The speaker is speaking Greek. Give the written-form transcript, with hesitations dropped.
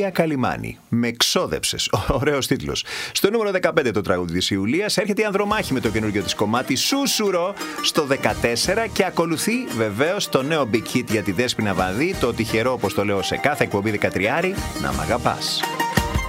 Ιουλία Καλιμάνη. Με ξόδεψες. Ωραίος τίτλος. Στο νούμερο 15 το τραγούδι της Ιουλίας. Έρχεται η Ανδρομάχη με το καινούργιο της κομμάτι Σούσουρο στο 14 και ακολουθεί βεβαίως το νέο big hit για τη Δέσποινα Βανδύ, το τυχερό, όπως το λέω σε κάθε εκπομπή 13, να μ' αγαπάς.